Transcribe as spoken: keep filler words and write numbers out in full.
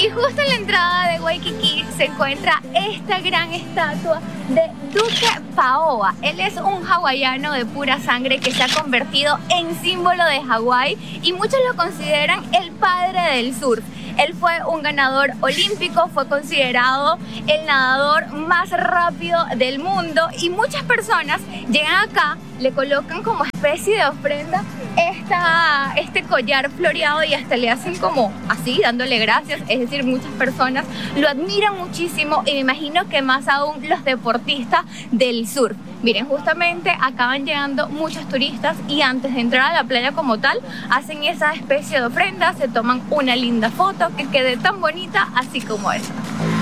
Y justo en la entrada de Waikiki se encuentra esta gran estatua de Duke Paoa. Él es un hawaiano de pura sangre que se ha convertido en símbolo de Hawái y muchos lo consideran el padre del surf. Él fue un ganador olímpico, fue considerado el nadador más rápido del mundo y muchas personas llegan acá, le colocan como especie de ofrenda esta, este collar floreado y hasta le hacen como así, dándole gracias. Es decir, muchas personas lo admiran muchísimo y me imagino que más aún los deportistas del surf. Miren, justamente acaban llegando muchos turistas y antes de entrar a la playa como tal, hacen esa especie de ofrenda, se toman una linda foto que quede tan bonita así como esa.